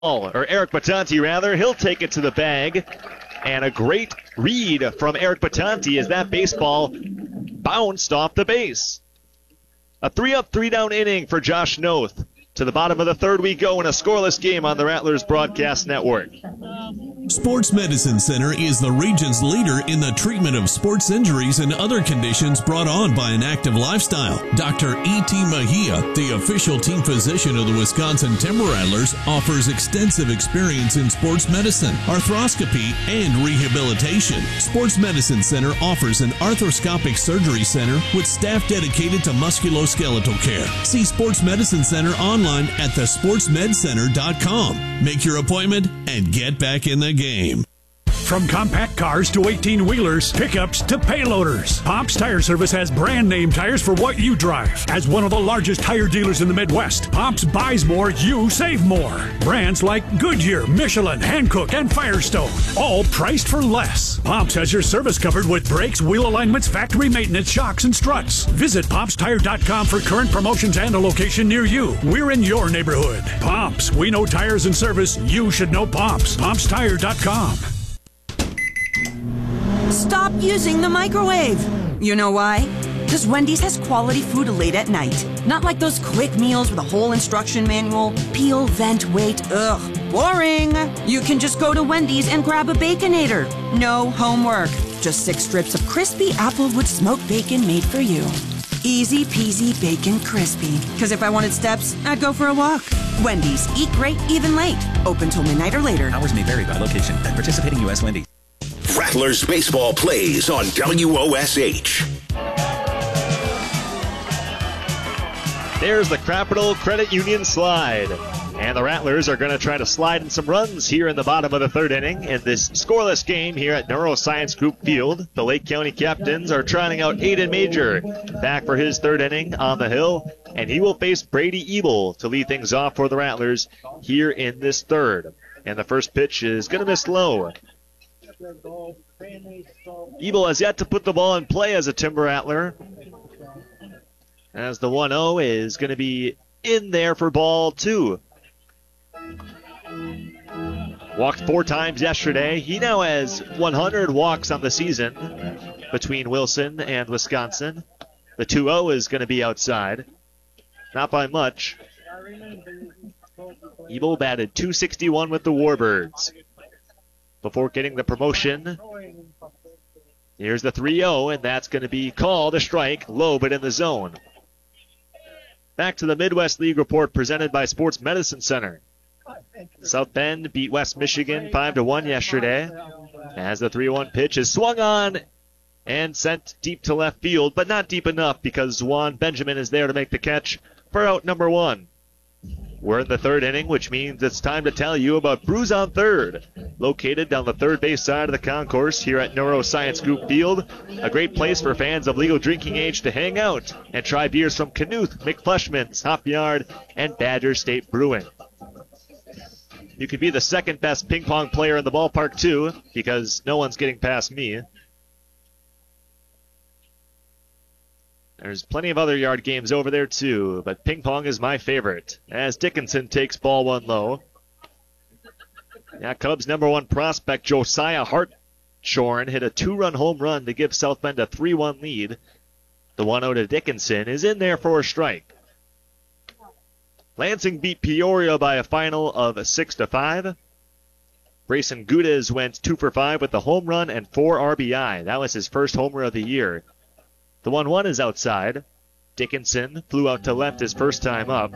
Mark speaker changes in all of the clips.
Speaker 1: or Eric Batanti rather. He'll take it to the bag. And a great read from Eric Batanti as that baseball bounced off the base. A 3-up, 3-down inning for Josh Noth. To the bottom of the third we go in a scoreless game on the Rattlers Broadcast Network.
Speaker 2: Sports Medicine Center is the region's leader in the treatment of sports injuries and other conditions brought on by an active lifestyle. Dr. E.T. Mejia, the official team physician of the Wisconsin Timber Rattlers, offers extensive experience in sports medicine, arthroscopy, and rehabilitation. Sports Medicine Center offers an arthroscopic surgery center with staff dedicated to musculoskeletal care. See Sports Medicine Center online at thesportsmedcenter.com. Make your appointment and get back in the game.
Speaker 3: From compact cars to 18-wheelers, pickups to payloaders, Pomp's Tire Service has brand name tires for what you drive. As one of the largest tire dealers in the Midwest, Pomp's buys more, you save more. Brands like Goodyear, Michelin, Hankook, and Firestone, all priced for less. Pomp's has your service covered with brakes, wheel alignments, factory maintenance, shocks, and struts. Visit PompsTire.com for current promotions and a location near you. We're in your neighborhood. Pomp's, we know tires and service. You should know Pomp's. PompsTire.com.
Speaker 4: Stop using the microwave. You know why? Because Wendy's has quality food late at night. Not like those quick meals with a whole instruction manual. Peel, vent, wait. Ugh, boring. You can just go to Wendy's and grab a Baconator. No homework. Just 6 strips of crispy Applewood smoked bacon made for you. Easy peasy bacon crispy. Because if I wanted steps, I'd go for a walk. Wendy's. Eat great, even late. Open till midnight or later.
Speaker 5: Hours may vary by location. At participating U.S. Wendy's.
Speaker 6: Rattlers baseball plays on WOSH.
Speaker 1: There's the Capital Credit Union slide. And the Rattlers are going to try to slide in some runs here in the bottom of the third inning in this scoreless game here at Neuroscience Group Field. The Lake County Captains are trying out Aiden Major back for his third inning on the hill. And he will face Brady Ebel to lead things off for the Rattlers here in this third. And the first pitch is going to miss low. Ebel has yet to put the ball in play as a Timber Rattler. As the 1-0 is going to be in there for ball 2. Walked 4 times yesterday. He now has 100 walks on the season between Wilson and Wisconsin. The 2-0 is going to be outside. Not by much. Ebel batted .261 with the Warbirds before getting the promotion. Here's the 3-0, and that's going to be called a strike, low but in the zone. Back to the Midwest League report presented by Sports Medicine Center. South Bend beat West Michigan 5-1 yesterday, as the 3-1 pitch is swung on and sent deep to left field, but not deep enough because Juan Benjamin is there to make the catch for out number 1. We're in the third inning, which means it's time to tell you about Brews on Third, located down the third base side of the concourse here at Neuroscience Group Field. A great place for fans of legal drinking age to hang out and try beers from Knuth, McFleshman's, Hop Yard, and Badger State Brewing. You could be the second best ping pong player in the ballpark, too, because no one's getting past me. There's plenty of other yard games over there, too, but ping pong is my favorite, as Dickinson takes ball 1 low. Yeah, Cubs' number 1 prospect, Josiah Hartshorn, hit a 2-run home run to give South Bend a 3-1 lead. The 1-0 to Dickinson is in there for a strike. Lansing beat Peoria by a final of 6-5. Grayson Gudez went 2 for 5 with the home run and 4 RBI. That was his first homer of the year. The 1-1 is outside. Dickinson flew out to left his first time up.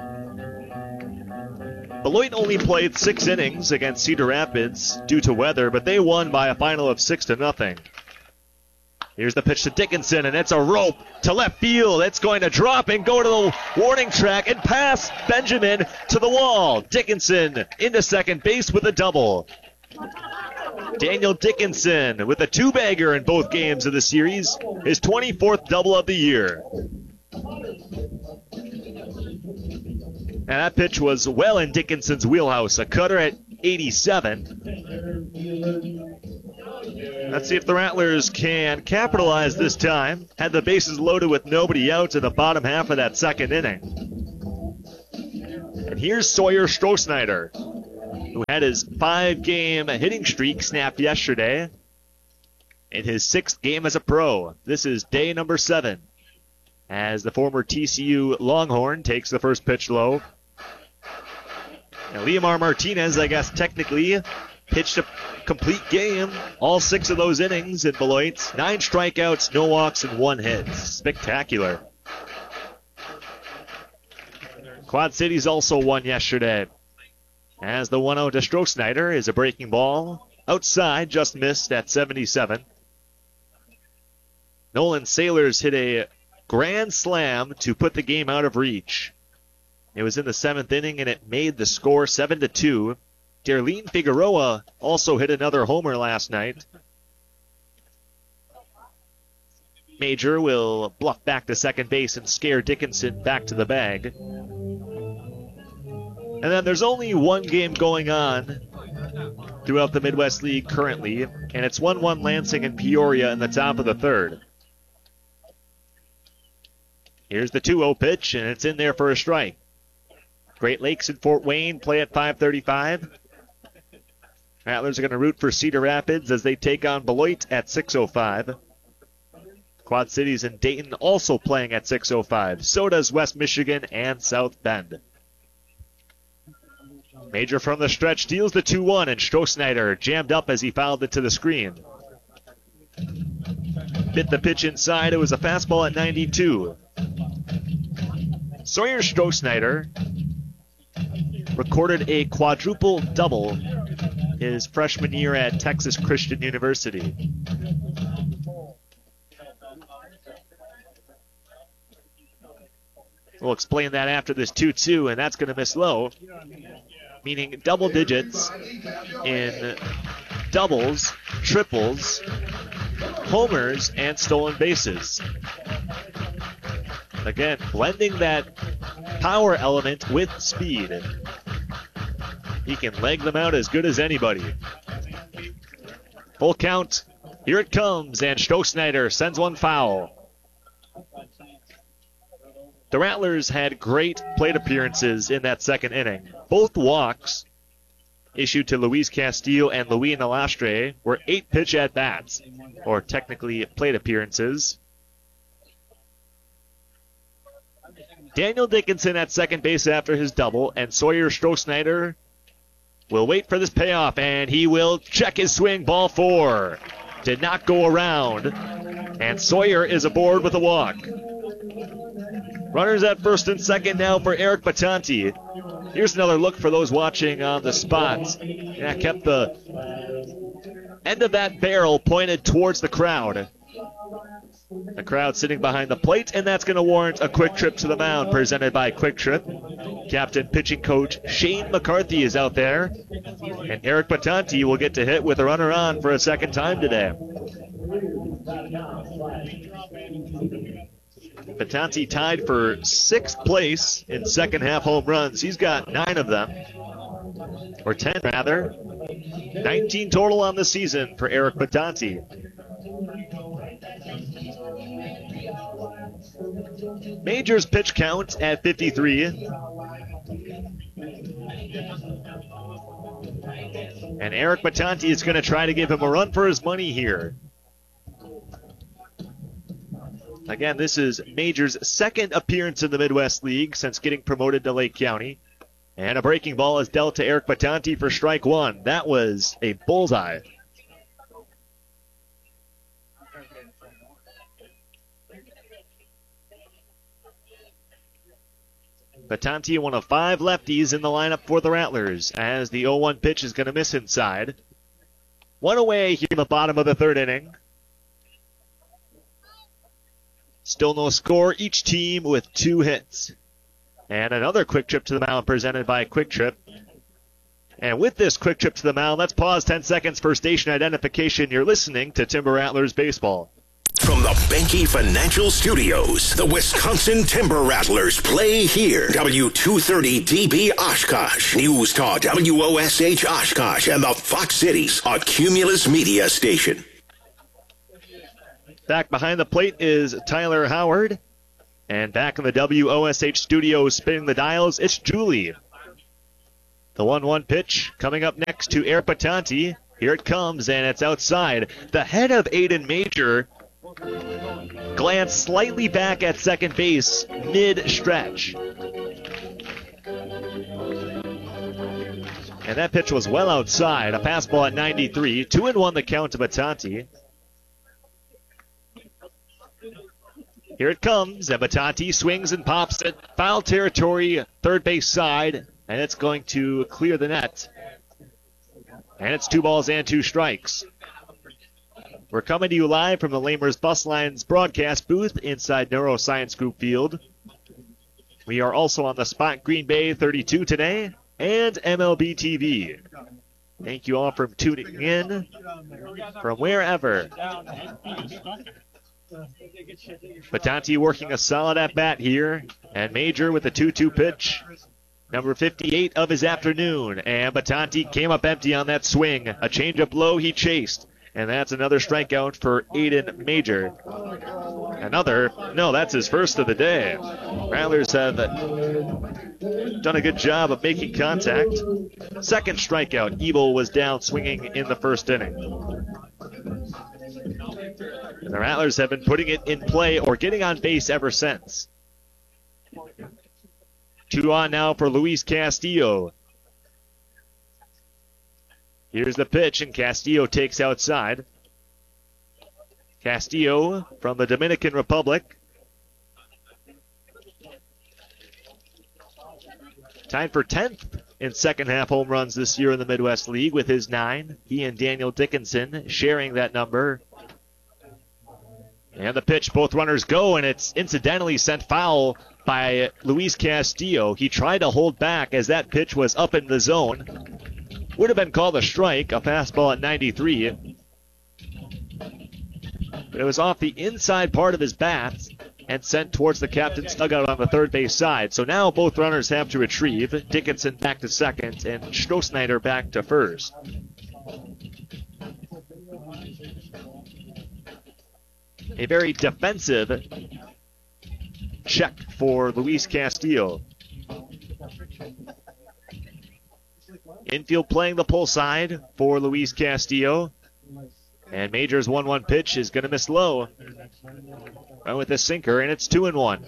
Speaker 1: Beloit only played 6 innings against Cedar Rapids due to weather, but they won by a final of 6-0. Here's the pitch to Dickinson, and it's a rope to left field. It's going to drop and go to the warning track and pass Benjamin to the wall. Dickinson into second base with a double. Daniel Dickinson with a 2-bagger in both games of the series, his 24th double of the year. And that pitch was well in Dickinson's wheelhouse, a cutter at 87. Let's see if the Rattlers can capitalize this time. Had the bases loaded with nobody out in the bottom half of that second inning. And here's Sawyer Strohsnyder. who had his 5-game hitting streak snapped yesterday in his 6th game as a pro. This is day number 7 as the former TCU Longhorn takes the first pitch low. And Leomar Martinez, I guess technically, pitched a complete game, all 6 of those innings in Beloit. 9 strikeouts, no walks, and 1 hit. Spectacular. Quad Cities also won yesterday, as the 1-0 to Stroh-Snyder is a breaking ball. Outside, just missed at 77. Nolan Sailors hit a grand slam to put the game out of reach. It was in the 7th inning, and it made the score 7-2. Darlene Figueroa also hit another homer last night. Major will bluff back to second base and scare Dickinson back to the bag. And then there's only one game going on throughout the Midwest League currently, and it's 1-1 Lansing and Peoria in the top of the 3rd. Here's the 2-0 pitch, and it's in there for a strike. Great Lakes and Fort Wayne play at 5:35. Rattlers are going to root for Cedar Rapids as they take on Beloit at 6:05. Quad Cities and Dayton also playing at 6:05. So does West Michigan and South Bend. Major from the stretch steals the 2-1, and Stroh-Snyder jammed up as he fouled it to the screen. Bit the pitch inside. It was a fastball at 92. Sawyer Stroh-Snyder recorded a quadruple double his freshman year at Texas Christian University. We'll explain that after this 2-2, and that's going to miss low, meaning double digits in doubles, triples, homers, and stolen bases. Again, blending that power element with speed. He can leg them out as good as anybody. Full count. Here it comes, and Stroh-Snyder sends one foul. The Rattlers had great plate appearances in that 2nd inning. Both walks issued to Luis Castillo and Louis Nalastre were 8 pitch at-bats, or technically plate appearances. Daniel Dickinson at second base after his double, and Sawyer Stroh-Snyder will wait for this payoff, and he will check his swing. Ball 4. Did not go around, and Sawyer is aboard with a walk. Runners at first and second now for Eric Batanti. Here's another look for those watching on the spot. Yeah, kept the end of that barrel pointed towards the crowd. The crowd sitting behind the plate, and that's going to warrant a quick trip to the mound presented by Quick Trip. Captain pitching coach Shane McCarthy is out there, and Eric Batanti will get to hit with a runner on for a second time today. Batanti tied for 6th place in second half home runs. He's got 9 of them, or 10 rather. 19 total on the season for Eric Batanti. Major's pitch count at 53. And Eric Batanti is going to try to give him a run for his money here. Again, this is Major's 2nd appearance in the Midwest League since getting promoted to Lake County. And a breaking ball is dealt to Eric Batanti for strike 1. That was a bullseye. Batanti, one of 5 lefties in the lineup for the Rattlers, as the 0-1 pitch is going to miss inside. 1 away here in the bottom of the 3rd inning. Still no score, each team with 2 hits. And another quick trip to the mound presented by Quick Trip. And with this quick trip to the mound, let's pause 10 seconds for station identification. You're listening to Timber Rattlers Baseball.
Speaker 6: From the Benke Financial Studios, the Wisconsin Timber Rattlers play here. W230DB Oshkosh, News Talk WOSH Oshkosh, and the Fox Cities, a Cumulus Media station.
Speaker 1: Back behind the plate is Tyler Howard. And back in the WOSH studios spinning the dials, it's Julie. The 1-1 pitch coming up next to Eric Batanti. Here it comes, and it's outside. The head of Aiden Major glanced slightly back at second base mid-stretch. And that pitch was well outside. A fastball at 93. 2-1 the count to Batanti. Here it comes, and Batanti swings and pops it. Foul territory, third base side, and it's going to clear the net. And it's 2 balls and 2 strikes. We're coming to you live from the Lamers Bus Lines broadcast booth inside Neuroscience Group Field. We are also on the Spot Green Bay 32 today and MLB TV. Thank you all for tuning in from wherever. Batanti working a solid at-bat here, and Major with the 2-2 pitch. Number 58 of his afternoon, and Batanti came up empty on that swing. A changeup low he chased, and that's another strikeout for Aiden Major. That's his first of the day. Rattlers have done a good job of making contact. Second strikeout, Ebel was down swinging in the first inning. And the Rattlers have been putting it in play or getting on base ever since. 2 on now for Luis Castillo. Here's the pitch, and Castillo takes outside. Castillo from the Dominican Republic. Tied for 10th in second half home runs this year in the Midwest League with his 9. He and Daniel Dickinson sharing that number. And the pitch, both runners go, and it's incidentally sent foul by Luis Castillo. He tried to hold back as that pitch was up in the zone. Would have been called a strike, a fastball at 93. But it was off the inside part of his bat and sent towards the captain's dugout on the third base side. So now both runners have to retrieve. Dickinson back to second and Strohsnyder back to first. A very defensive check for Luis Castillo. Infield playing the pull side for Luis Castillo. And Major's 1-1 pitch is going to miss low. Went with a sinker, and it's 2-1.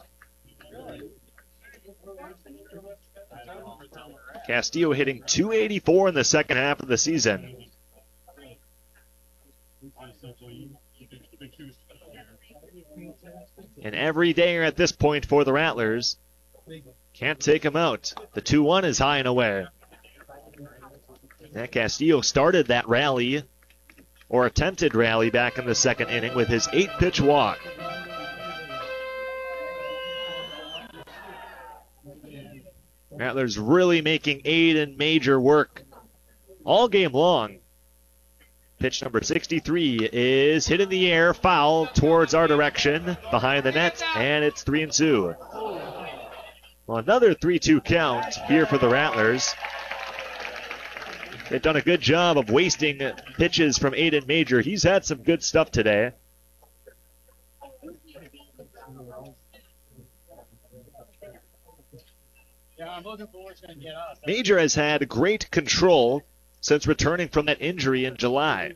Speaker 1: Castillo hitting .284 in the second half of the season. And every day at this point for the Rattlers. Can't take him out. The 2-1 is high and away. That Castillo started that rally, or attempted rally, back in the second inning with his 8-pitch walk. Rattlers really making Aiden Major work all game long. Pitch number 63 is hit in the air, foul towards our direction, behind the net, and it's 3-2. Well, another 3-2 count here for the Rattlers. They've done a good job of wasting pitches from Aiden Major. He's had some good stuff today. Major has had great control since returning from that injury in July.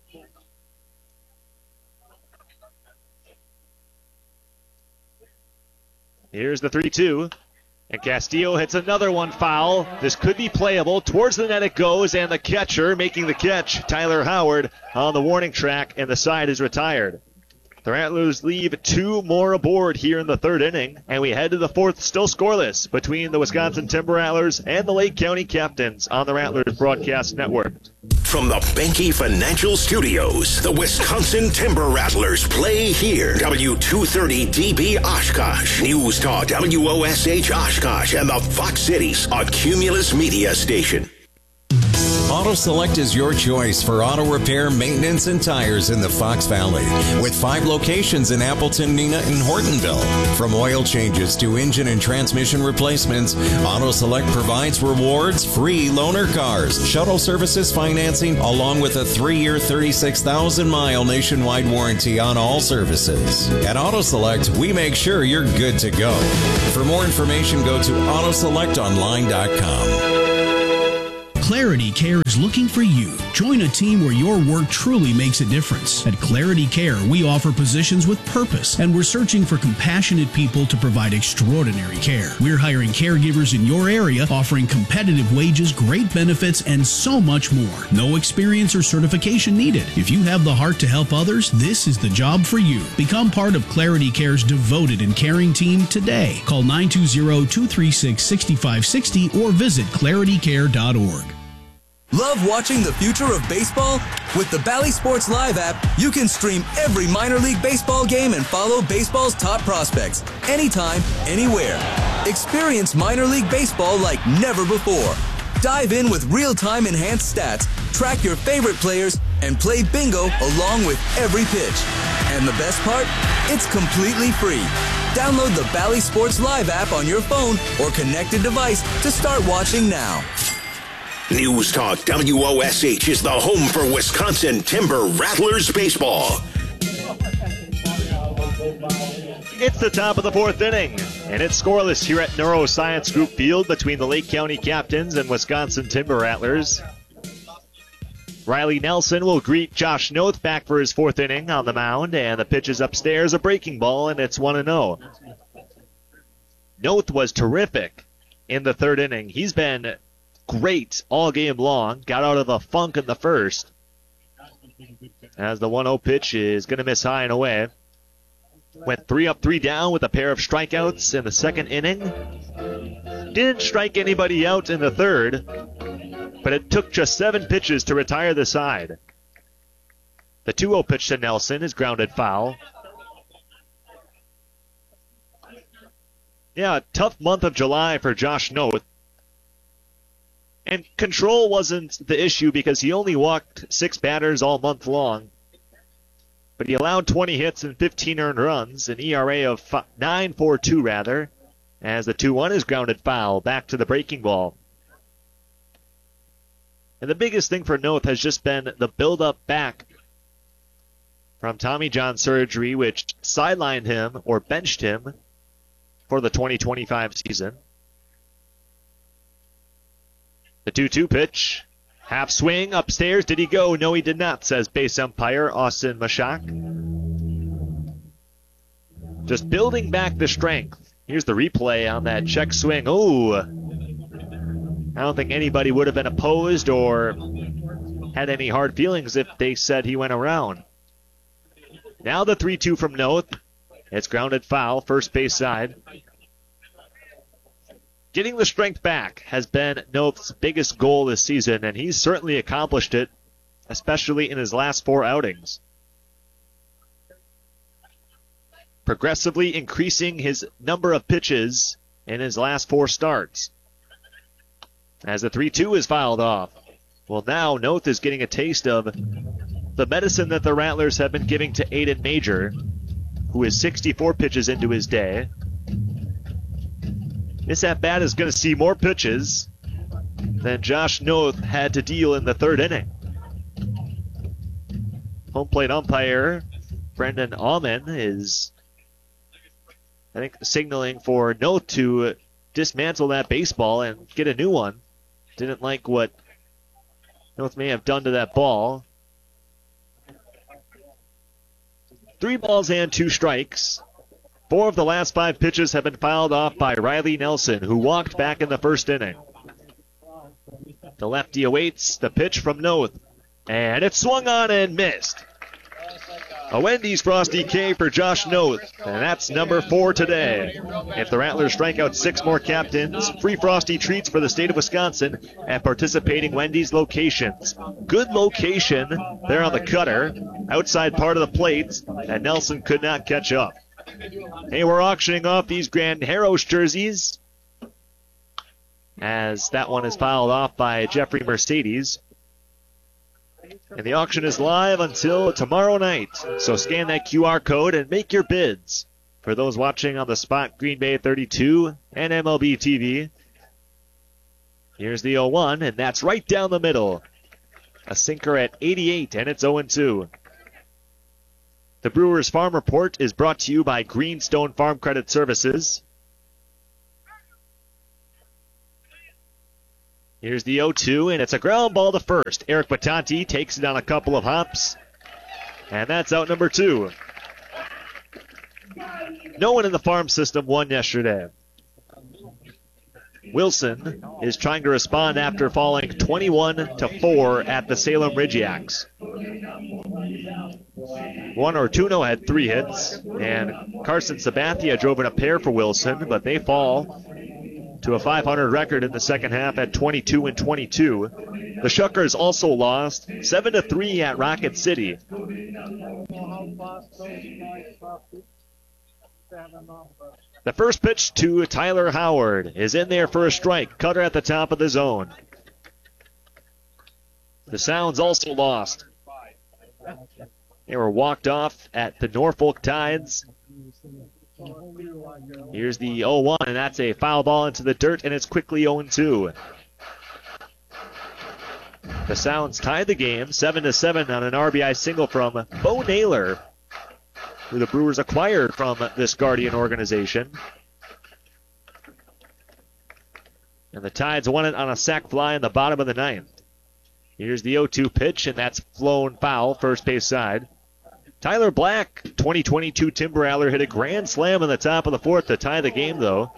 Speaker 1: Here's the 3-2. And Castillo hits another one foul. This could be playable. Towards the net it goes, and the catcher making the catch, Tyler Howard, on the warning track, and the side is retired. The Rattlers leave 2 more aboard here in the third inning, and we head to the fourth, still scoreless, between the Wisconsin Timber Rattlers and the Lake County Captains on the Rattlers Broadcast Network.
Speaker 6: From the Benke Financial Studios, the Wisconsin Timber Rattlers play here. W230DB Oshkosh, News Talk WOSH Oshkosh, and the Fox Cities, a Cumulus Media station.
Speaker 7: Auto Select is your choice for auto repair, maintenance, and tires in the Fox Valley. With 5 locations in Appleton, Neenah, and Hortonville. From oil changes to engine and transmission replacements, Auto Select provides rewards, free loaner cars, shuttle services financing, along with a 3-year, 36,000-mile nationwide warranty on all services. At Auto Select, we make sure you're good to go. For more information, go to autoselectonline.com.
Speaker 8: Clarity Care is looking for you. Join a team where your work truly makes a difference. At Clarity Care, we offer positions with purpose, and we're searching for compassionate people to provide extraordinary care. We're hiring caregivers in your area, offering competitive wages, great benefits, and so much more. No experience or certification needed. If you have the heart to help others, this is the job for you. Become part of Clarity Care's devoted and caring team today. Call 920-236-6560 or visit claritycare.org.
Speaker 9: Love watching the future of baseball? With the Bally Sports Live app, you can stream every minor league baseball game and follow baseball's top prospects anytime, anywhere. Experience minor league baseball like never before. Dive in with real-time enhanced stats, track your favorite players, and play bingo along with every pitch. And the best part? It's completely free. Download the Bally Sports Live app on your phone or connected device to start watching now.
Speaker 6: News Talk WOSH is the home for Wisconsin Timber Rattlers baseball.
Speaker 1: It's the top of the fourth inning, and it's scoreless here at Neuroscience Group Field between the Lake County Captains and Wisconsin Timber Rattlers. Riley Nelson will greet Josh Noth back for his fourth inning on the mound, and the pitch is upstairs, a breaking ball, and it's 1-0. Noth was terrific in the third inning. He's been great all game long. Got out of the funk in the first. As the 1-0 pitch is going to miss high and away. Went 3 up, 3 down with a pair of strikeouts in the second inning. Didn't strike anybody out in the third, but it took just 7 pitches to retire the side. The 2-0 pitch to Nelson is grounded foul. Yeah, a tough month of July for Josh Noth. And control wasn't the issue because he only walked 6 batters all month long. But he allowed 20 hits and 15 earned runs, an ERA of 9.42 rather, as the 2-1 is grounded foul back to the breaking ball. And the biggest thing for Noth has just been the build-up back from Tommy John surgery, which sidelined him or benched him for the 2025 season. The 2-2 pitch. Half swing, upstairs. Did he go? No, he did not, says base umpire Austin Mashak. Just building back the strength. Here's the replay on that check swing. Oh, I don't think anybody would have been opposed or had any hard feelings if they said he went around. Now the 3-2 from Noth. It's grounded foul, first base side. Getting the strength back has been Noth's biggest goal this season, and he's certainly accomplished it, especially in his last 4 outings. Progressively increasing his number of pitches in his last 4 starts. As the 3-2 is fouled off. Well, now Noth is getting a taste of the medicine that the Rattlers have been giving to Aiden Major, who is 64 pitches into his day. This at-bat is going to see more pitches than Josh Noth had to deal in the third inning. Home plate umpire Brendan Allman is, I think, signaling for Noth to dismantle that baseball and get a new one. Didn't like what Noth may have done to that ball. 3 balls and 2 strikes. 4 of the last 5 pitches have been fouled off by Riley Nelson, who walked back in the first inning. The lefty awaits the pitch from Noth, and it's swung on and missed. A Wendy's Frosty K for Josh Noth, and that's number 4 today. If the Rattlers strike out 6 more captains, free Frosty treats for the state of Wisconsin at participating Wendy's locations. Good location there on the cutter, outside part of the plate, and Nelson could not catch up. Hey, we're auctioning off these Grand Harrows jerseys, as that one is fouled off by Jeffrey Mercedes. And the auction is live until tomorrow night. So scan that QR code and make your bids. For those watching on the spot, Green Bay 32 and MLB TV. Here's the 0-1, and that's right down the middle. A sinker at 88, and it's 0-2. The Brewers Farm Report is brought to you by Greenstone Farm Credit Services. Here's the 0-2, and it's a ground ball to first. Eric Batanti takes it on a couple of hops, and that's out number 2. No one in the farm system won yesterday. Wilson is trying to respond after falling 21-4 at the Salem Ridgeacs. Juan Ortuno had 3 hits, and Carson Sabathia drove in a pair for Wilson, but they fall to a .500 record in the second half at 22-22. The Shuckers also lost 7-3 at Rocket City. The first pitch to Tyler Howard is in there for a strike. Cutter at the top of the zone. The Sounds also lost. They were walked off at the Norfolk Tides. Here's the 0-1, and that's a foul ball into the dirt, and it's quickly 0-2. The Sounds tied the game 7-7 on an RBI single from Bo Naylor, who the Brewers acquired from this Guardian organization. And the Tides won it on a sac fly in the bottom of the 9th. Here's the 0-2 pitch, and that's flown foul, first base side. Tyler Black, 2022 Timber Rattler, hit a grand slam in the top of the 4th to tie the game, though.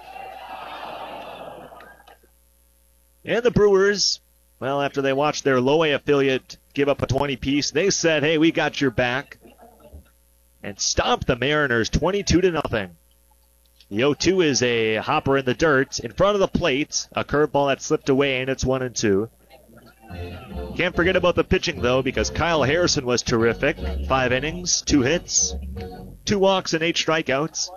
Speaker 1: And the Brewers, well, after they watched their low A affiliate give up a 20-piece, they said, hey, we got your back, and stomped the Mariners 22-0. The 0-2 is a hopper in the dirt in front of the plate, a curveball that slipped away, and it's 1-2. Can't forget about the pitching, though, because Kyle Harrison was terrific. 5 innings, 2 hits, 2 walks, and 8 strikeouts.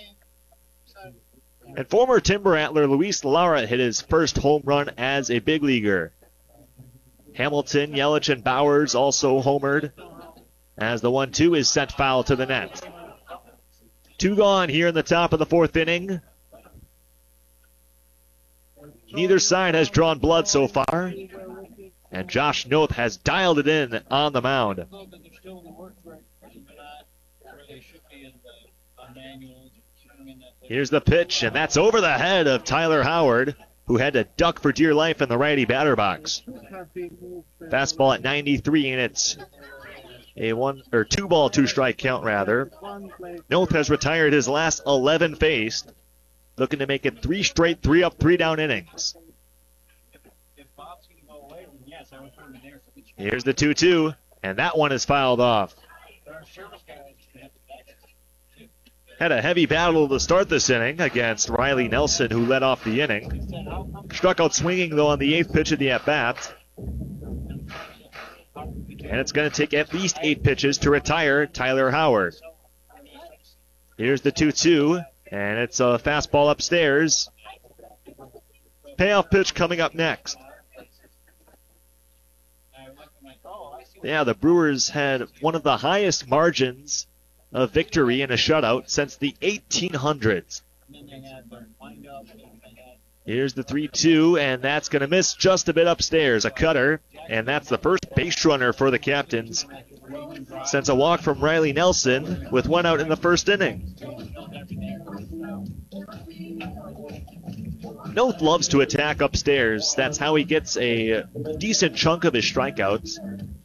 Speaker 1: And former Timber Rattler Luis Lara hit his first home run as a big leaguer. Hamilton, Yelich, and Bowers also homered as the 1-2 is sent foul to the net. 2 gone here in the top of the 4th inning. Neither side has drawn blood so far. And Josh Noth has dialed it in on the mound. Here's the pitch, and that's over the head of Tyler Howard, who had to duck for dear life in the righty batter box. Fastball at 93, and it's a 2-ball, 2-strike count, rather. Noth has retired his last 11 faced, looking to make it 3 straight, 3-up, 3-down innings. Here's the 2-2, and that one is fouled off. Had a heavy battle to start this inning against Riley Nelson, who led off the inning. Struck out swinging, though, on the 8th pitch of the at-bat. And it's going to take at least 8 pitches to retire Tyler Howard. Here's the 2-2, and it's a fastball upstairs. Payoff pitch coming up next. Yeah, the Brewers had one of the highest margins of victory in a shutout since the 1800s. Here's the 3-2, and that's going to miss just a bit upstairs. A cutter, and that's the first base runner for the Captains since a walk from Riley Nelson with 1 out in the 1st inning. Noth loves to attack upstairs. That's how he gets a decent chunk of his strikeouts.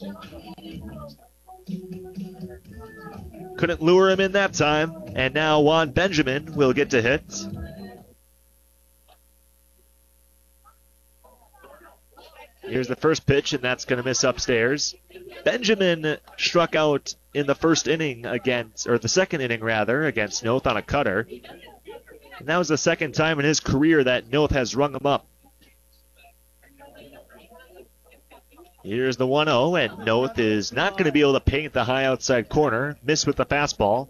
Speaker 1: Couldn't lure him in that time, and now Juan Benjamin will get to hit. Here's the first pitch, and that's going to miss upstairs. Benjamin struck out in the 1st inning against, or the 2nd inning rather, against Noth on a cutter. And that was the 2nd time in his career that Noth has rung him up. Here's the 1-0, and Noth is not going to be able to paint the high outside corner. Miss with the fastball.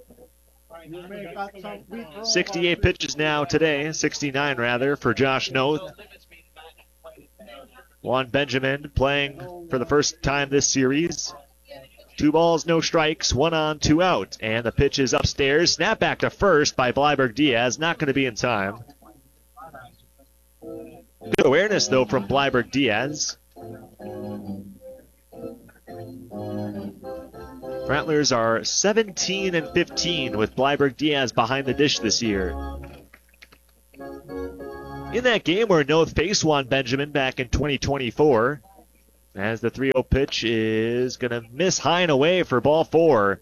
Speaker 1: 68 pitches now today, 69 rather, for Josh Noth. Juan Benjamin playing for the first time this series. 2 balls, no strikes, 1 on, 2 out. And the pitch is upstairs. Snap back to first by Bleiberg Diaz. Not going to be in time. Good awareness, though, from Bleiberg Diaz. Rattlers are 17-15 with Bleiberg Diaz behind the dish this year. in that game where North faced Juan Benjamin back in 2024. As the 3-0 pitch is going to miss high and away for ball 4.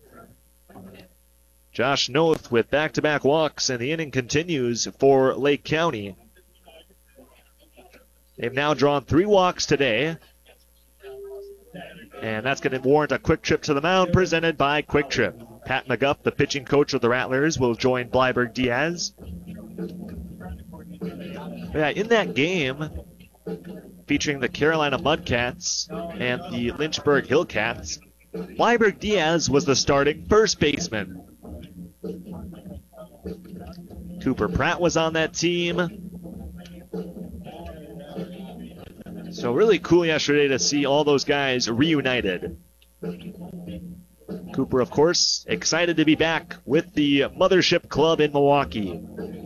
Speaker 1: Josh Noth with back-to-back walks, and the inning continues for Lake County. They've now drawn 3 walks today. And that's going to warrant a quick trip to the mound presented by Quick Trip. Pat McGuff, the pitching coach of the Rattlers, will join Bleiberg Diaz. Yeah, in that game, featuring the Carolina Mudcats and the Lynchburg Hillcats, Bleiberg Diaz was the starting first baseman. Cooper Pratt was on that team. So really cool yesterday to see all those guys reunited. Cooper, of course, excited to be back with the Mothership Club in Milwaukee.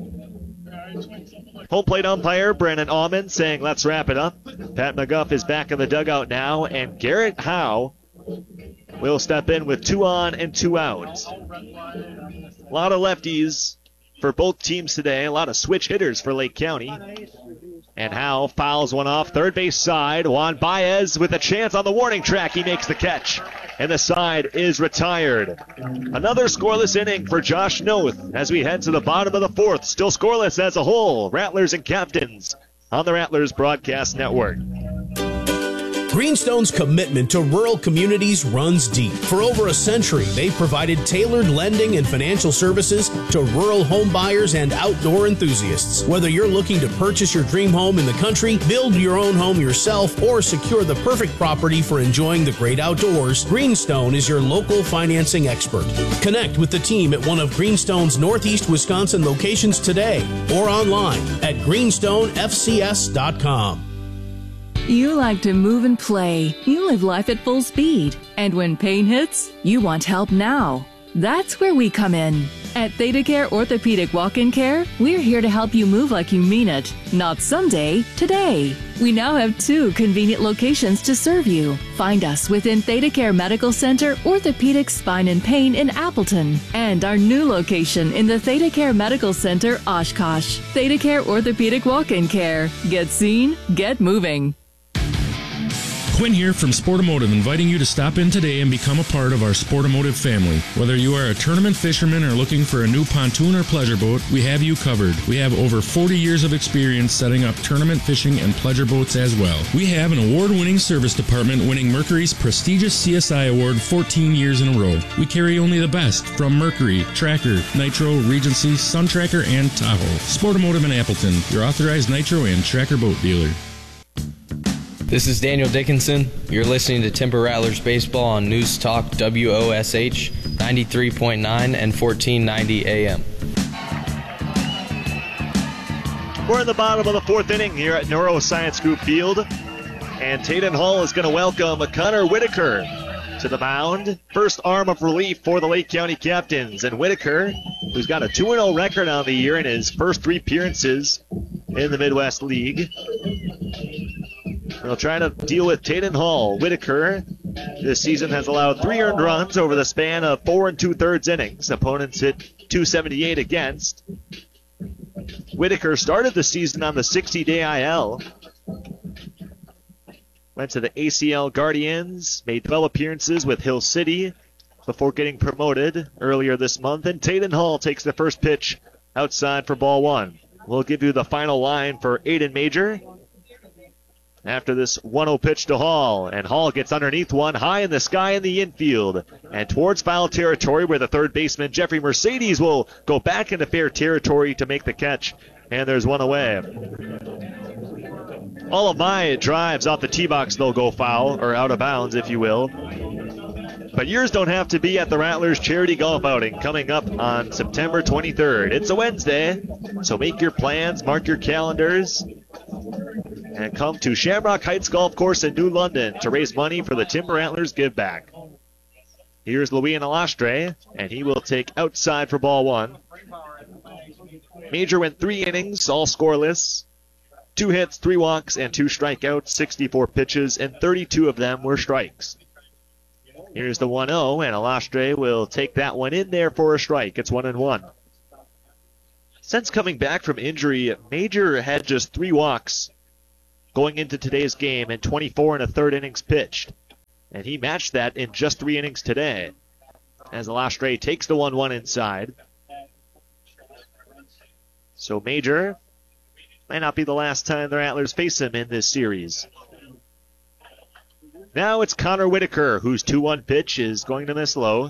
Speaker 1: Home plate umpire Brandon Allman saying, let's wrap it up. Pat McGuff is back in the dugout now, and Garrett Howe will step in with 2 on and 2 out. A lot of lefties for both teams today. A lot of switch hitters for Lake County. And Howe fouls one off third base side. Juan Baez with a chance on the warning track. He makes the catch. And the side is retired. Another scoreless inning for Josh Noth as we head to the bottom of the 4th. Still scoreless as a whole. Rattlers and Captains on the Rattlers Broadcast Network.
Speaker 8: Greenstone's commitment to rural communities runs deep. For over a century, they've provided tailored lending and financial services to rural home buyers and outdoor enthusiasts. Whether you're looking to purchase your dream home in the country, build your own home yourself, or secure the perfect property for enjoying the great outdoors, Greenstone is your local financing expert. Connect with the team at one of Greenstone's Northeast Wisconsin locations today or online at greenstonefcs.com.
Speaker 10: You like to move and play. You live life at full speed. And when pain hits, you want help now. That's where we come in. At ThedaCare Orthopedic Walk-In Care, we're here to help you move like you mean it. Not someday, today. We now have 2 convenient locations to serve you. Find us within ThedaCare Medical Center, Orthopedic Spine and Pain in Appleton, and our new location in the ThedaCare Medical Center, Oshkosh. ThedaCare Orthopedic Walk-In Care. Get seen, get moving.
Speaker 11: Quinn here from Sportomotive, inviting you to stop in today and become a part of our Sportomotive family. Whether you are a tournament fisherman or looking for a new pontoon or pleasure boat, we have you covered. We have over 40 years of experience setting up tournament fishing and pleasure boats as well. We have an award-winning service department winning Mercury's prestigious CSI award 14 years in a row. We carry only the best from Mercury, Tracker, Nitro, Regency, Sun Tracker, and Tahoe. Sportomotive in Appleton, your authorized Nitro and Tracker boat dealer.
Speaker 12: This is Daniel Dickinson. You're listening to Timber Rattlers Baseball on News Talk WOSH 93.9 and 1490 AM.
Speaker 1: We're in the bottom of the 4th inning here at Neuroscience Group Field. And Taden Hall is going to welcome Connor Whitaker to the mound. First arm of relief for the Lake County Captains. And Whitaker, who's got a 2-0 record on the year in his first 3 appearances in the Midwest League. They'll try to deal with Taden Hall. Whitaker this season has allowed 3 earned runs over the span of 4 2/3 innings. Opponents hit .278 against. Whitaker started the season on the 60-day IL. Went to the ACL Guardians, made 12 appearances with Hill City before getting promoted earlier this month. And Taden Hall takes the first pitch outside for ball 1. We'll give you the final line for Aiden Major after this 1-0 pitch to Hall. And Hall gets underneath one, high in the sky in the infield. And towards foul territory where the third baseman, Jeffrey Mercedes, will go back into fair territory to make the catch. And there's one away. All of my drives off the tee box, they'll go foul, or out of bounds, if you will. But yours don't have to be at the Rattlers Charity Golf Outing coming up on September 23rd. It's a Wednesday, so make your plans, mark your calendars, and come to Shamrock Heights Golf Course in New London to raise money for the Timber Rattlers Give Back. Here's Louis Alastre, and he will take outside for ball 1. Major went 3 innings, all scoreless. 2 hits, 3 walks, and 2 strikeouts, 64 pitches, and 32 of them were strikes. Here's the 1-0, and Alastre will take that one in there for a strike. It's 1-1. Since coming back from injury, Major had just 3 walks going into today's game and 24 1/3 innings pitched. And he matched that in just 3 innings today. As Alastre takes the 1-1 inside. So Major might not be the last time the Rattlers face him in this series. Now it's Connor Whitaker, whose 2-1 pitch is going to miss low.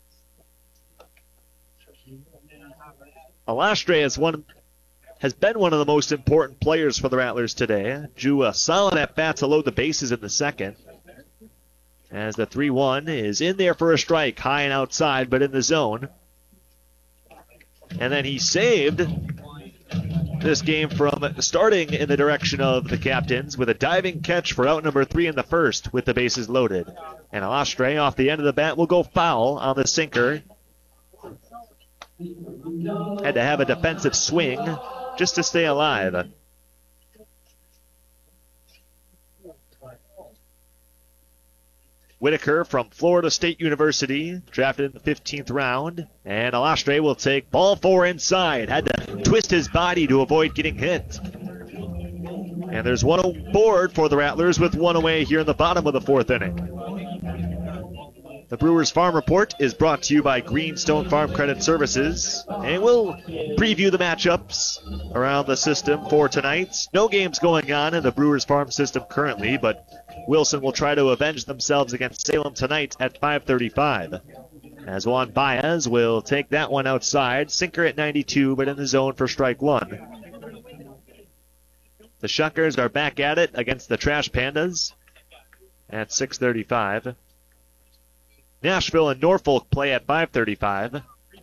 Speaker 1: Alastre has been one of the most important players for the Rattlers today. Drew a solid at-bat to load the bases in the second. As the 3-1 is in there for a strike, high and outside, but in the zone. And then he saved this game from starting in the direction of the Captains with a diving catch for out number 3 in the first with the bases loaded. And Alastre off the end of the bat will go foul on the sinker. Had to have a defensive swing just to stay alive. Whitaker from Florida State University, drafted in the 15th round. And Alastre will take ball 4 inside. Had to twist his body to avoid getting hit. And there's one aboard for the Rattlers with 1 away here in the bottom of the 4th inning. The Brewers Farm Report is brought to you by Greenstone Farm Credit Services. And we'll preview the matchups around the system for tonight. No games going on in the Brewers Farm system currently, but Wilson will try to avenge themselves against Salem tonight at 5:35. As Juan Baez will take that one outside. Sinker at 92, but in the zone for strike 1. The Shuckers are back at it against the Trash Pandas at 6:35. Nashville and Norfolk play at 5:35.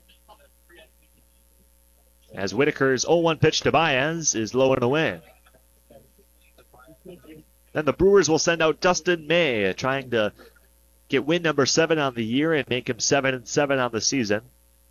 Speaker 1: As Whitaker's 0-1 pitch to Baez is low and away. Then the Brewers will send out Dustin May, trying to get win number 7 on the year and make him 7-7 on the season.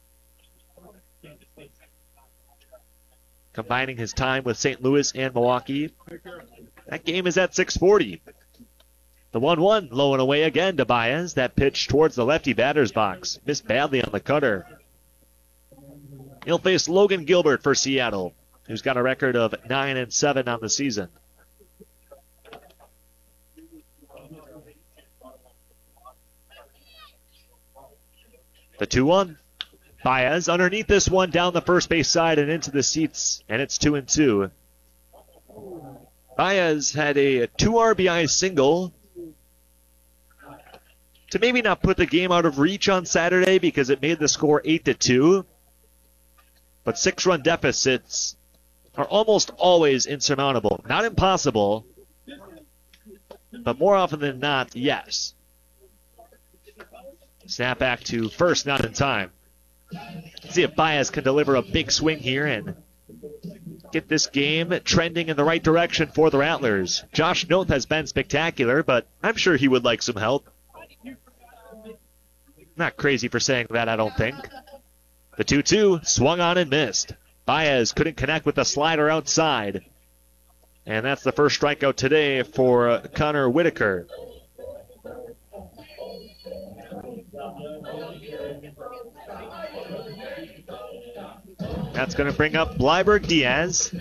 Speaker 1: Combining his time with St. Louis and Milwaukee. That game is at 6:40. The 1-1 low and away again to Baez. That pitch towards the lefty batter's box. Missed badly on the cutter. He'll face Logan Gilbert for Seattle, who's got a record of 9-7 on the season. The 2-1. Baez underneath this one down the first base side and into the seats, and it's 2-2. Baez had a 2 RBI single to maybe not put the game out of reach on Saturday because it made the score 8-2. But 6-run deficits are almost always insurmountable. Not impossible, but more often than not, yes. Snap back to first, not in time. See if Baez can deliver a big swing here and get this game trending in the right direction for the Rattlers. Josh Noth has been spectacular, but I'm sure he would like some help. Not crazy for saying that, I don't think. The 2-2 swung on and missed. Baez couldn't connect with the slider outside. And that's the first strikeout today for Connor Whitaker. That's going to bring up Bleiberg Diaz.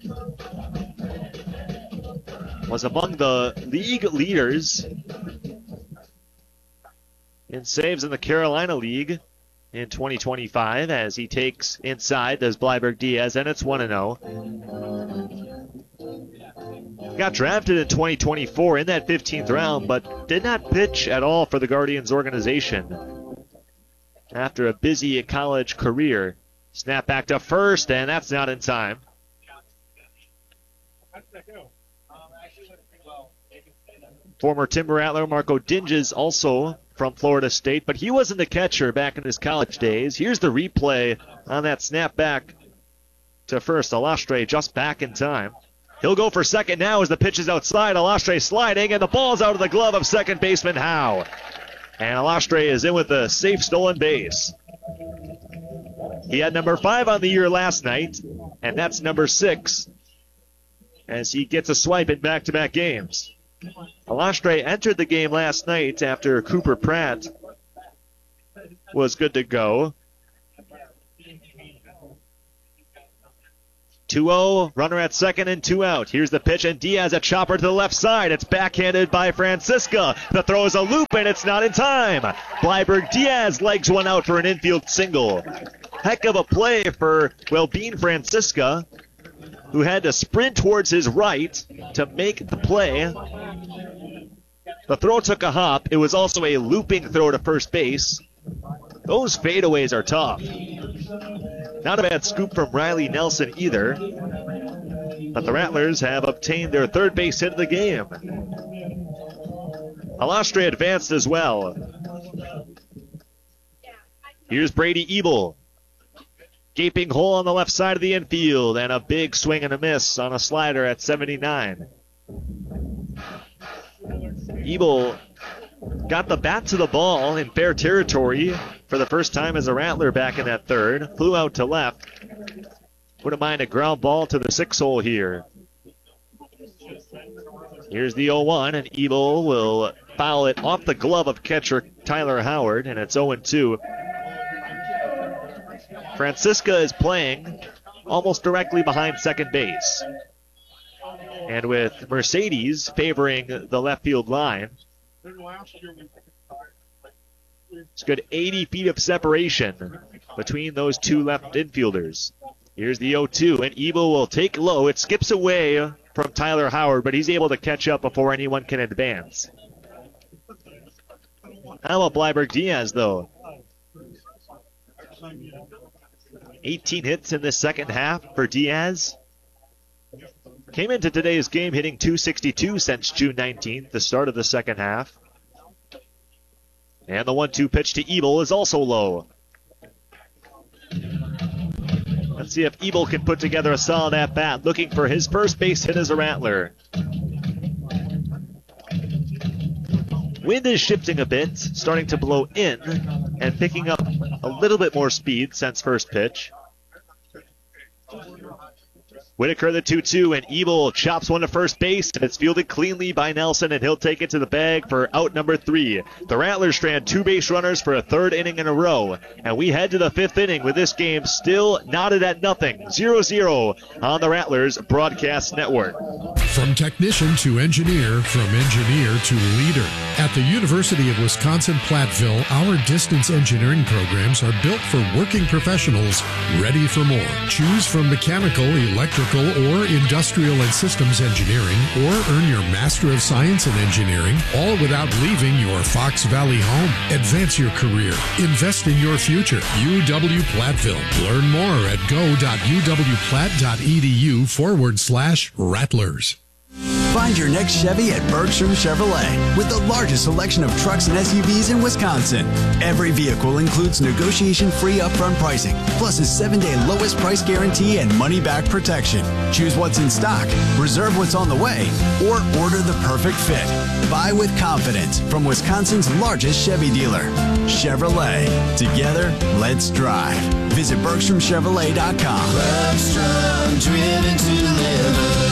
Speaker 1: Was among the league leaders in saves in the Carolina League in 2025 as he takes inside, does Bleiberg Diaz, and it's 1-0. Got drafted in 2024 in that 15th round, but did not pitch at all for the Guardians organization after a busy college career. Snap back to first, and that's not in time. Former Timber Rattler Marco Dinges also from Florida State, but he wasn't a catcher back in his college days. Here's the replay on that snap back to first. Alastre just back in time. He'll go for second now as the pitch is outside. Alastre sliding, and the ball's out of the glove of second baseman Howe. And Alastre is in with a safe stolen base. He had number 5 on the year last night, and that's number 6 as he gets a swipe in back-to-back games. Alastre entered the game last night after Cooper Pratt was good to go. 2-0, runner at second and 2 out. Here's the pitch, and Diaz a chopper to the left side. It's backhanded by Francisca. The throw is a loop, and it's not in time. Bleiberg Diaz legs one out for an infield single. Heck of a play for Bean Francisca, who had to sprint towards his right to make the play. The throw took a hop. It was also a looping throw to first base. Those fadeaways are tough. Not a bad scoop from Riley Nelson either. But the Rattlers have obtained their third base hit of the game. Alastre advanced as well. Here's Brady Ebel. Gaping hole on the left side of the infield, and a big swing and a miss on a slider at 79. Ebel got the bat to the ball in fair territory for the first time as a Rattler back in that third. Flew out to left. Wouldn't mind a ground ball to the 6-hole here. Here's the 0-1, and Ebel will foul it off the glove of catcher Tyler Howard, and it's 0-2. Francisca is playing almost directly behind second base. And with Mercedes favoring the left field line, it's a good 80 feet of separation between those two left infielders. Here's the 0-2, and Ebel will take low. It skips away from Tyler Howard, but he's able to catch up before anyone can advance. How about Bleiberg Diaz, though? 18 hits in the second half for Diaz. Came into today's game hitting .262 since June 19th, the start of the second half. And the 1-2 pitch to Ebel is also low. Let's see if Ebel can put together a solid at-bat, looking for his first base hit as a Rattler. Wind is shifting a bit, starting to blow in, and picking up a little bit more speed since first pitch. Whitaker the 2-2, and Ebel chops one to first base, and it's fielded cleanly by Nelson, and he'll take it to the bag for out number 3. The Rattlers strand 2 base runners for a third inning in a row, and we head to the 5th inning with this game still knotted at nothing, 0-0 on the Rattlers Broadcast Network.
Speaker 13: From technician to engineer, from engineer to leader. At the University of Wisconsin-Platteville, our distance engineering programs are built for working professionals ready for more. Choose from mechanical, electrical, or industrial and systems engineering, or earn your Master of Science in Engineering, all without leaving your Fox Valley home. Advance your career. Invest in your future. UW-Platteville. Learn more at go.uwplatt.edu/Rattlers.
Speaker 14: Find your next Chevy at Bergstrom Chevrolet with the largest selection of trucks and SUVs in Wisconsin. Every vehicle includes negotiation-free upfront pricing, plus a 7-day lowest price guarantee and money-back protection. Choose what's in stock, reserve what's on the way, or order the perfect fit. Buy with confidence from Wisconsin's largest Chevy dealer, Chevrolet. Together, let's drive. Visit BergstromChevrolet.com.
Speaker 15: Bergstrom, driven to deliver.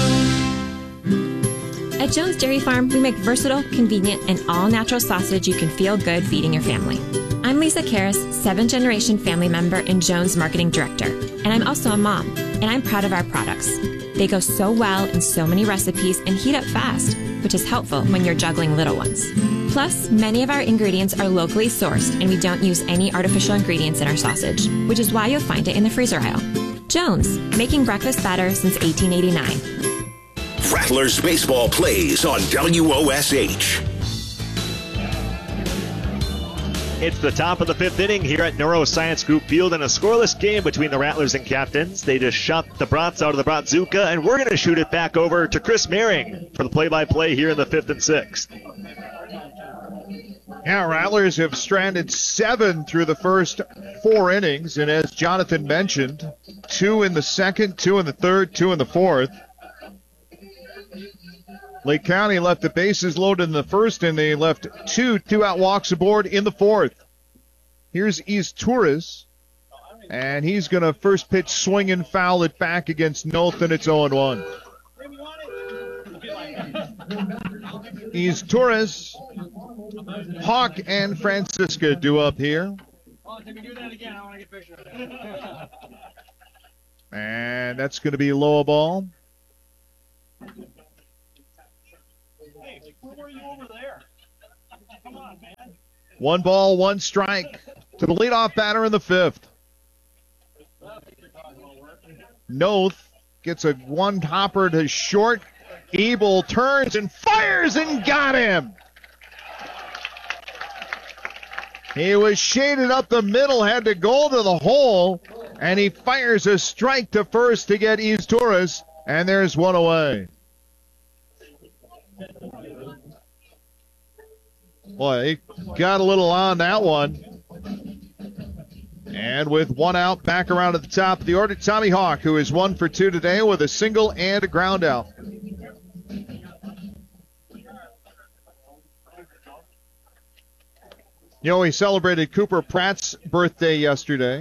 Speaker 16: At Jones Dairy Farm, we make versatile, convenient, and all-natural sausage you can feel good feeding your family. I'm Lisa Karras, 7th-generation family member and Jones marketing director, and I'm also a mom, and I'm proud of our products. They go so well in so many recipes and heat up fast, which is helpful when you're juggling little ones. Plus, many of our ingredients are locally sourced, and we don't use any artificial ingredients in our sausage, which is why you'll find it in the freezer aisle. Jones, making breakfast better since 1889.
Speaker 6: Rattlers baseball plays on WOSH.
Speaker 1: It's the top of the 5th inning here at Neuroscience Group Field in a scoreless game between the Rattlers and Captains. They just shot the Brats out of the Bratzuka, and we're going to shoot it back over to Chris Mehring for the play-by-play here in the 5th and 6th.
Speaker 17: Yeah, Rattlers have stranded 7 through the first 4 innings, and as Jonathan mentioned, 2 in the second, 2 in the third, 2 in the fourth. Lake County left the bases loaded in the first, and they left 2 2-out walks aboard in the fourth. Here's East Torres, and he's going to first pitch swing and foul it back against Nolton. It's 0-1. East Torres, Hawk, and Francisca due up here. And that's going to be low ball.
Speaker 18: Where were you over there? Come on, man.
Speaker 17: 1 ball, 1 strike to the leadoff batter in the 5th. Noth gets a 1-hopper to short. Ebel turns and fires and got him. He was shaded up the middle, had to go to the hole, and he fires a strike to first to get Yves Torres, and there's 1 away. Boy, he got a little on that one. And with 1 out, back around at the top of the order, Tommy Hawk, who is 1 for 2 today with a single and a ground out. You know, we celebrated Cooper Pratt's birthday yesterday.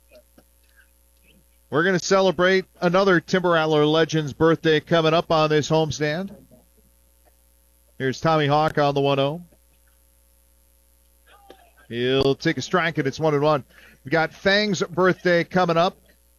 Speaker 17: We're going to celebrate another Timber Rattler legend's birthday coming up on this homestand. Here's Tommy Hawk on the 1-0. He'll take a strike, and it's 1-1. We got Fang's birthday coming up.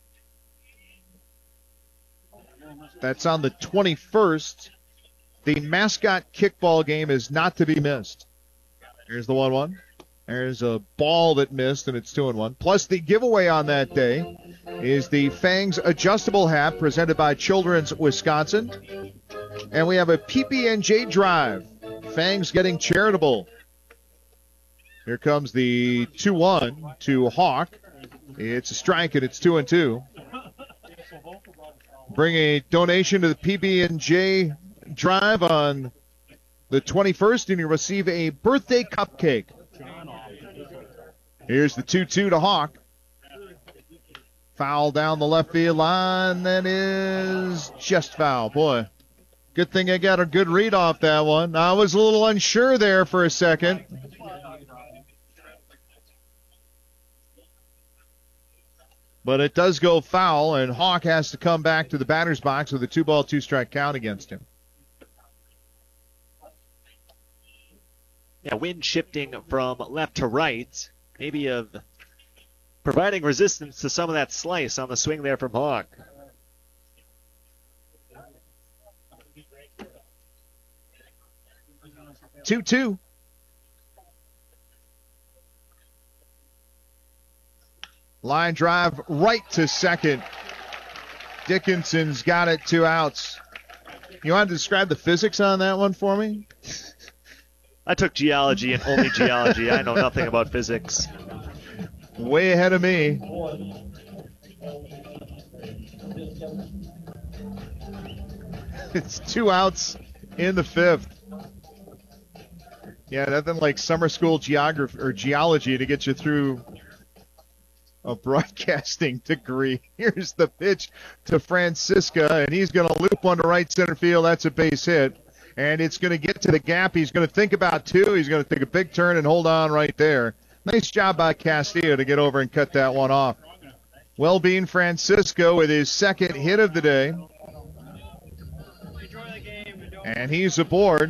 Speaker 17: That's on the 21st. The mascot kickball game is not to be missed. Here's the 1-1. There's a ball that missed, and it's 2-1. Plus, the giveaway on that day is the Fangs adjustable hat presented by Children's Wisconsin. And we have a PB&J drive. Fangs getting charitable. Here comes the 2-1 to Hawk. It's a strike, and it's 2-2. Bring a donation to the PB&J drive on the 21st, and you receive a birthday cupcake. Here's the 2-2 to Hawk. Foul down the left field line. That is just foul. Boy, good thing I got a good read off that one. I was a little unsure there for a second. But it does go foul, and Hawk has to come back to the batter's box with a 2-ball, 2-strike count against him.
Speaker 1: Yeah, wind shifting from left to right. Maybe of providing resistance to some of that slice on the swing there from Hawk.
Speaker 17: Two. Line drive right to second. Dickinson's got it, 2 outs. You want to describe the physics on that one for me?
Speaker 1: I took geology and only geology. I know nothing about physics.
Speaker 17: Way ahead of me. It's 2 outs in the 5th. Yeah, nothing like summer school geography or geology to get you through a broadcasting degree. Here's the pitch to Francisca, and he's going to loop one to right center field. That's a base hit. And it's going to get to the gap. He's going to think about 2. He's going to take a big turn and hold on right there. Nice job by Castillo to get over and cut that one off. Well-being Francisco with his second hit of the day. And he's aboard.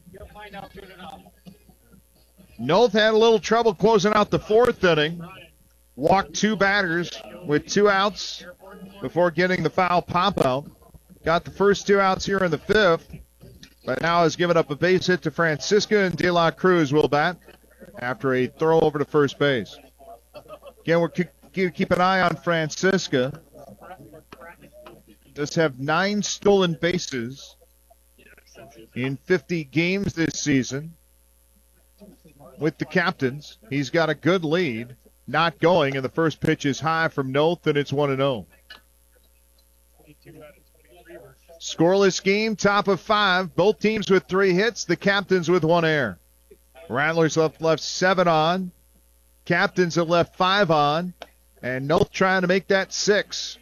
Speaker 17: Noth had a little trouble closing out the 4th inning. Walked 2 batters with 2 outs before getting the foul pop out. Got the first 2 outs here in the 5th. But now has given up a base hit to Francisca, and De La Cruz will bat after a throw over to first base. Again, we're keep an eye on Francisca. Does have 9 stolen bases in 50 games this season with the Captains. He's got a good lead, not going, and the first pitch is high from Noth, and it's 1-0. Scoreless game, top of 5. Both teams with 3 hits. The Captains with 1 error. Rattlers left 7 on. Captains have left 5 on. And Noth trying to make that 6.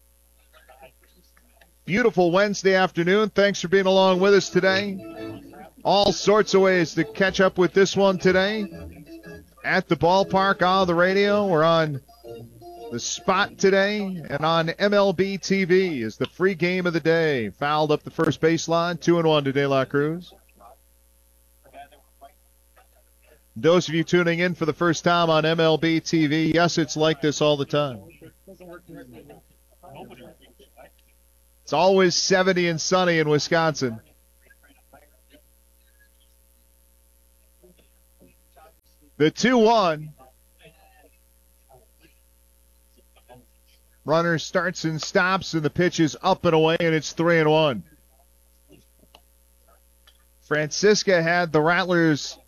Speaker 17: Beautiful Wednesday afternoon. Thanks for being along with us today. All sorts of ways to catch up with this one today. At the ballpark, on the radio. We're on the spot today, and on MLB TV is the free game of the day. Fouled up the first baseline, 2-1 to De La Cruz. Those of you tuning in for the first time on MLB TV, yes, it's like this all the time. It's always 70 and sunny in Wisconsin. The 2-1. Runner starts and stops, and the pitch is up and away, and it's 3-1. Francisca had the Rattlers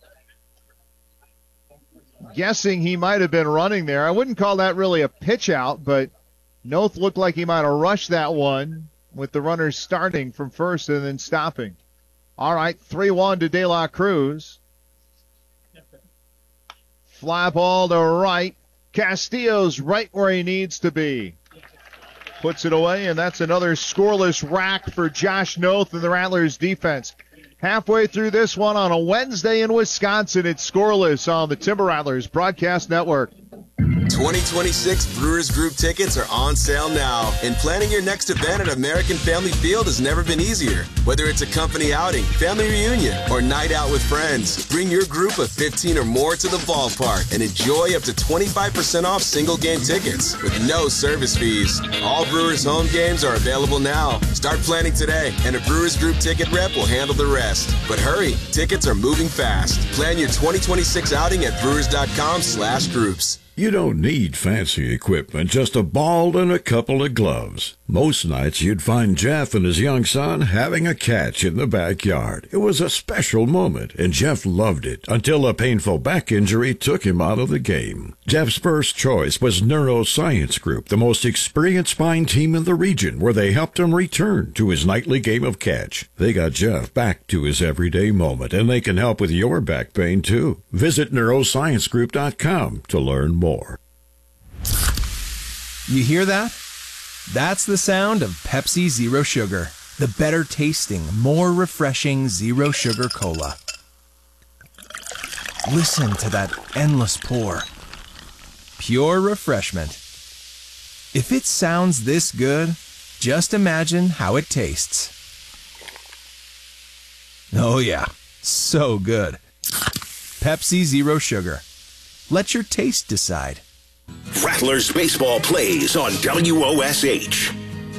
Speaker 17: guessing he might have been running there. I wouldn't call that really a pitch out, but Noth looked like he might have rushed that one with the runners starting from first and then stopping. All right, 3-1 to De La Cruz. Fly ball to right. Castillo's right where he needs to be. Puts it away, and that's another scoreless rack for Josh Noth and the Rattlers defense. Halfway through this one on a Wednesday in Wisconsin, it's scoreless on the Timber Rattlers Broadcast Network.
Speaker 19: 2026 Brewers Group tickets are on sale now, and planning your next event at American Family Field has never been easier. Whether it's a company outing, family reunion, or night out with friends, bring your group of 15 or more to the ballpark and enjoy up to 25% off single game tickets with no service fees. All Brewers home games are available now. Start planning today, and a Brewers Group ticket rep will handle the rest. But hurry, tickets are moving fast. Plan your 2026 outing at brewers.com/groups.
Speaker 20: You don't need fancy equipment, just a ball and a couple of gloves. Most nights you'd find Jeff and his young son having a catch in the backyard. It was a special moment, and Jeff loved it until a painful back injury took him out of the game. Jeff's first choice was Neuroscience Group, the most experienced spine team in the region, where they helped him return to his nightly game of catch. They got Jeff back to his everyday moment, and they can help with your back pain, too. Visit neurosciencegroup.com to learn more.
Speaker 21: You hear that? That's the sound of Pepsi Zero Sugar, the better tasting, more refreshing Zero Sugar Cola. Listen to that endless pour. Pure refreshment. If it sounds this good, just imagine how it tastes. Oh yeah, so good. Pepsi Zero Sugar. Let your taste decide.
Speaker 6: Rattlers baseball plays on WOSH.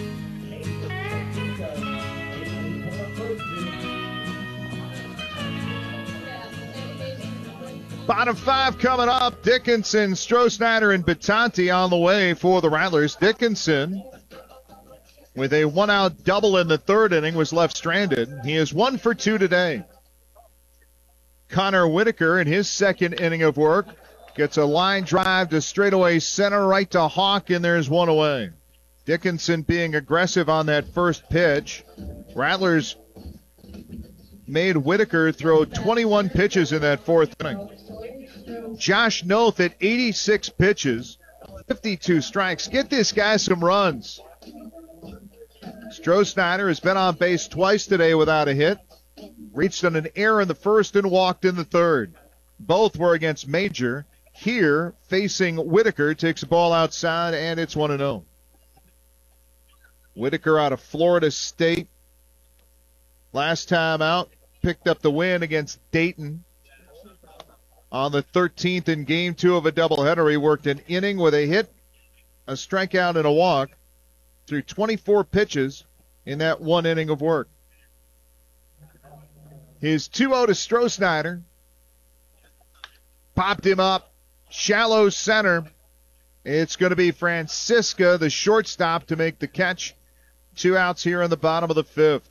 Speaker 17: Bottom five coming up. Dickinson, Stroh-Snyder, and Batanti on the way for the Rattlers. Dickinson, with a one-out double in the third inning, was left stranded. He is 1 for 2 today. Connor Whitaker in his second inning of work gets a line drive to straightaway center, right to Hawk, and there's one away. Dickinson being aggressive on that first pitch. Rattlers made Whitaker throw 21 pitches in that fourth inning. Josh Noth at 86 pitches, 52 strikes. Get this guy some runs. Stroh-Snyder has been on base twice today without a hit. Reached on an error in the first and walked in the third. Both were against Major. Here, facing Whitaker, takes the ball outside, and it's 1-0. Whitaker out of Florida State. Last time out, picked up the win against Dayton. On the 13th in Game 2 of a doubleheader, he worked an inning with a hit, a strikeout, and a walk through 24 pitches in that one inning of work. His 2-0 to Stroh-Snyder. Popped him up. Shallow center. It's going to be Francisca, the shortstop, to make the catch. 2 outs here in the bottom of the fifth.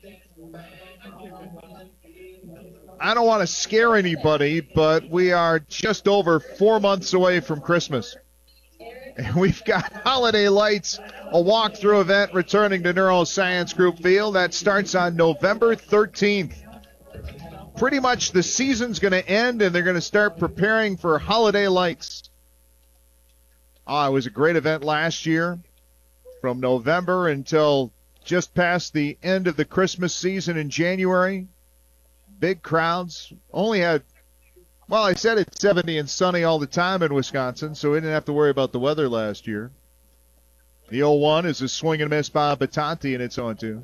Speaker 17: I don't want to scare anybody, but we are just over 4 months away from Christmas. And we've got Holiday Lights, a walkthrough event returning to Neuroscience Group Field. That starts on November 13th. Pretty much the season's going to end, and they're going to start preparing for Holiday Lights. It was a great event last year, from November until just past the end of the Christmas season in January. Big crowds. Only had, well, I said it's 70 and sunny all the time in Wisconsin, so we didn't have to worry about the weather last year. The 0-1 is a swing and miss by Batanti, and it's 0-2.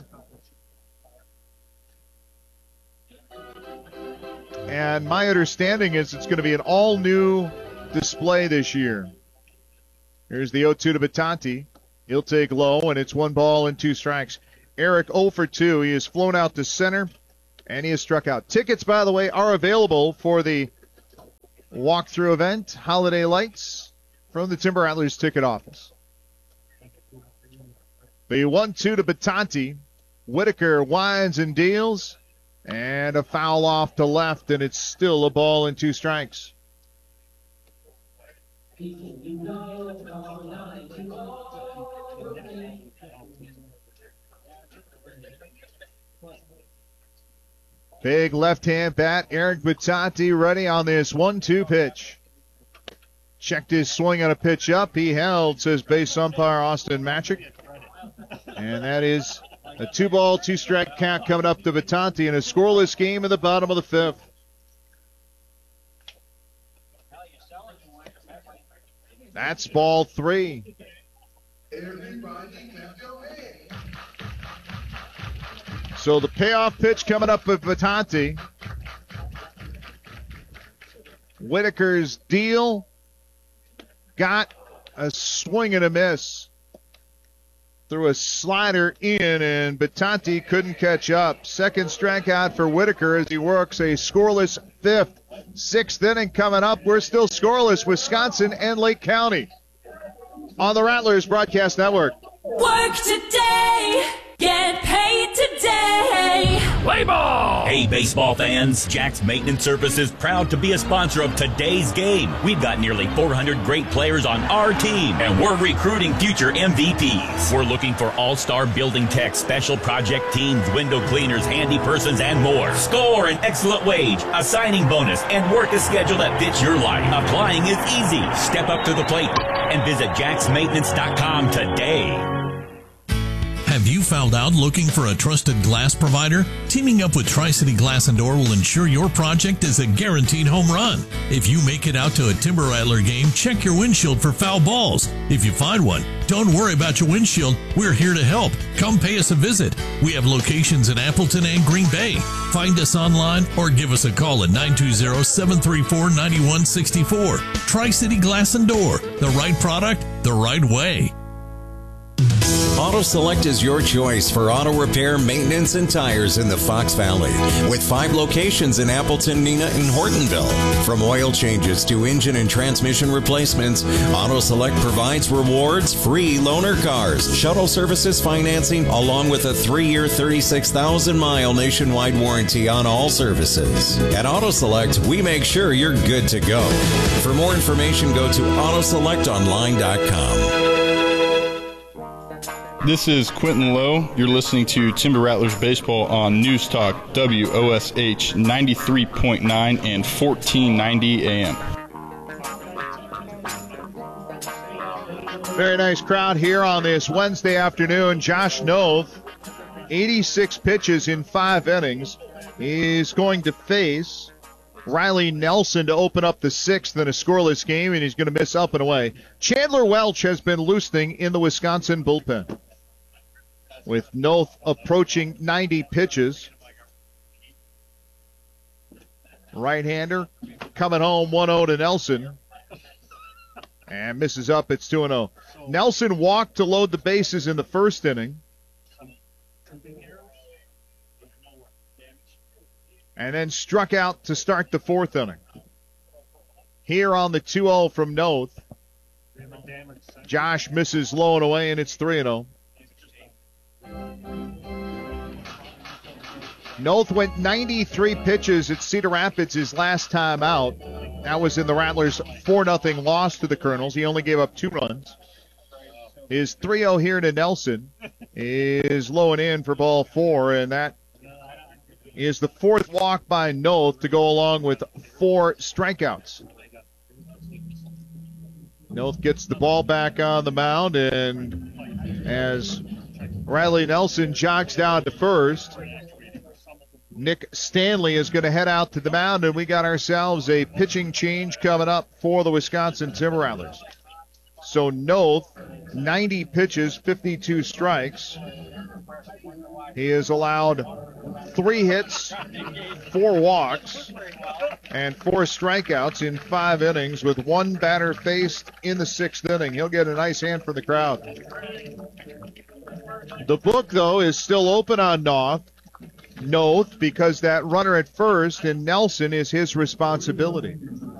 Speaker 17: And my understanding is it's going to be an all-new display this year. Here's the 0-2 to Batanti. He'll take low, and it's 1 ball and 2 strikes. Eric 0 for 2. He has flown out to center, and he has struck out. Tickets, by the way, are available for the walkthrough event, Holiday Lights, from the Timber Rattlers ticket office. The 1-2 to Batanti. Whitaker winds and deals, and a foul off to left, and it's still a ball and 2 strikes. Big left-hand bat, Eric Batanti ready on this 1-2 pitch. Checked his swing on a pitch up. He held, says base umpire Austin Matrick. And that is a 2-ball, 2-strike count coming up to Batanti in a scoreless game in the bottom of the 5th. That's ball 3. So the payoff pitch coming up with Batanti. Whitaker's deal got a swing and a miss. Threw a slider in, and Batanti couldn't catch up. Second strikeout for Whitaker as he works a scoreless 5th. 6th inning coming up. We're still scoreless, Wisconsin and Lake County. On the Rattlers Broadcast Network.
Speaker 15: Work today, get paid today.
Speaker 2: Play ball! Hey, baseball fans, Jack's Maintenance Service is proud to be a sponsor of today's game. We've got nearly 400 great players on our team, and we're recruiting future MVPs. We're looking for all-star building techs, special project teams, window cleaners, handy persons, and more. Score an excellent wage, a signing bonus, and work a schedule that fits your life. Applying is easy. Step up to the plate and visit jacksmaintenance.com today.
Speaker 22: Have you found out looking for a trusted glass provider? Teaming up with Tri-City Glass and Door will ensure your project is a guaranteed home run. If you make it out to a Timber Rattler game, check your windshield for foul balls. If you find one, don't worry about your windshield. We're here to help. Come pay us a visit. We have locations in Appleton and Green Bay. Find us online or give us a call at 920-734-9164. Tri-City Glass and Door. The right product, the right way.
Speaker 7: Auto Select is your choice for auto repair, maintenance, and tires in the Fox Valley. With 5 locations in Appleton, Neenah, and Hortonville. From oil changes to engine and transmission replacements, Auto Select provides rewards, free loaner cars, shuttle services financing, along with a 3-year, 36,000-mile nationwide warranty on all services. At Auto Select, we make sure you're good to go. For more information, go to autoselectonline.com.
Speaker 23: This is Quentin Lowe. You're listening to Timber Rattlers Baseball on News Talk WOSH 93.9 and 1490 AM.
Speaker 17: Very nice crowd here on this Wednesday afternoon. Josh Noth, 86 pitches in 5 innings, is going to face Riley Nelson to open up the 6th in a scoreless game, and he's going to miss up and away. Chandler Welch has been loosening in the Wisconsin bullpen. With Noth approaching 90 pitches. Right-hander coming home 1-0 to Nelson. And misses up. It's 2-0. Nelson walked to load the bases in the 1st inning. And then struck out to start the 4th inning. Here on the 2-0 from Noth. Josh misses low and away, and it's 3-0. Noth went 93 pitches at Cedar Rapids his last time out. That was in the Rattlers' 4-0 loss to the Colonels. He only gave up 2 runs. His 3-0 here to Nelson is low and in for ball 4, and that is the 4th walk by Noth to go along with 4 strikeouts. Noth gets the ball back on the mound, and as Riley Nelson jogs down to first, Nick Stanley is going to head out to the mound, and we got ourselves a pitching change coming up for the Wisconsin Timber Rattlers. So Noth, 90 pitches, 52 strikes. He has allowed 3 hits, 4 walks, and 4 strikeouts in 5 innings with 1 batter faced in the 6th inning. He'll get a nice hand from the crowd. The book, though, is still open on Noth because that runner at first and Nelson is his responsibility.